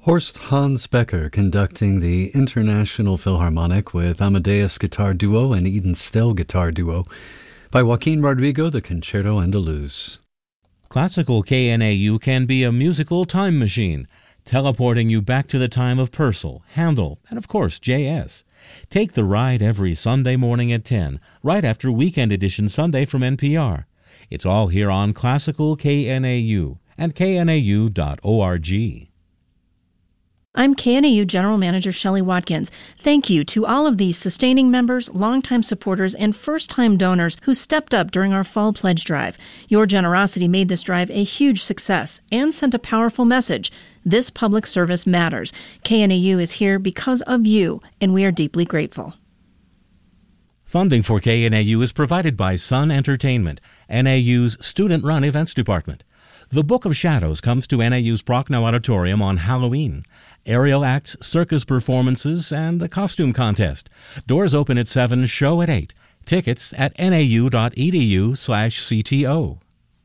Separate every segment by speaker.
Speaker 1: Horst Hans Becker conducting the International Philharmonic with Amadeus Guitar Duo and Eden Stell Guitar Duo. By Joaquin Rodrigo, the Concerto Andaluz.
Speaker 2: Classical KNAU can be a musical time machine, teleporting you back to the time of Purcell, Handel, and of course J.S. Take the ride every Sunday morning at 10, right after Weekend Edition Sunday from NPR. It's all here on Classical KNAU and knau.org.
Speaker 3: I'm KNAU General Manager Shelley Watkins. Thank you to all of these sustaining members, longtime supporters, and first-time donors who stepped up during our fall pledge drive. Your generosity made this drive a huge success and sent a powerful message. This public service matters. KNAU is here because of you, and we are deeply grateful.
Speaker 2: Funding for KNAU is provided by Sun Entertainment, NAU's student-run events department. The Book of Shadows comes to NAU's Prochnow Auditorium on Halloween. Aerial acts, circus performances, and a costume contest. Doors open at 7, show at 8. Tickets at nau.edu/CTO.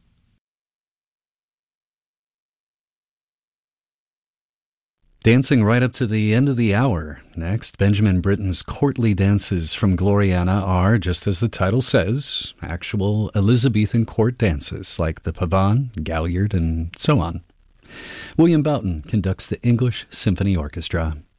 Speaker 1: Dancing right up to the end of the hour. Next, Benjamin Britten's courtly dances from Gloriana are, just as the title says, actual Elizabethan court dances like the pavane, galliard, and so on. William Boughton conducts the English Symphony Orchestra.